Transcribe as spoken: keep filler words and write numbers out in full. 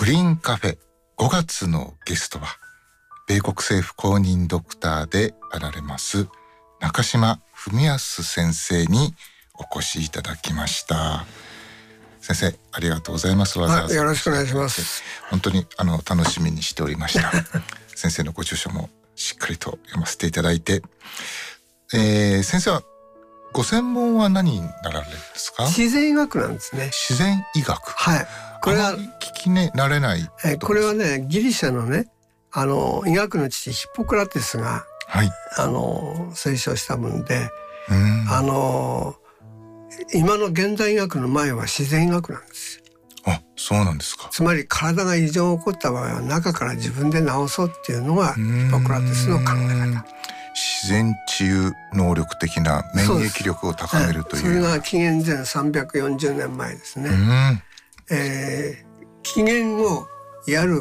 グリーンカフェごがつのゲストは米国政府公認ドクターであられます中島文康先生にお越しいただきました。先生ありがとうございます。わざわざよろしくお願いします。 本当にあの楽しみにしておりました先生のご著書もしっかりと読ませていただいて、えー、先生はご専門は何になられるんですか？ 自然医学なんですね。 自然医学。 はい。これはあまり聞きね慣れない。 えこれはねギリシャのねあの医学の父ヒポクラテスが、はい、あの推奨したもので、うんあの今の現代医学の前は自然医学なんですよ。 あ、そうなんですか。 つまり体が異常が起こった場合は中から自分で治そうっていうのがヒポクラテスの考え方。 自然治癒能力的な免疫力を高めるという。 それが紀元前さんびゃくよんじゅうねんまえですね。うん、えー、紀元後やる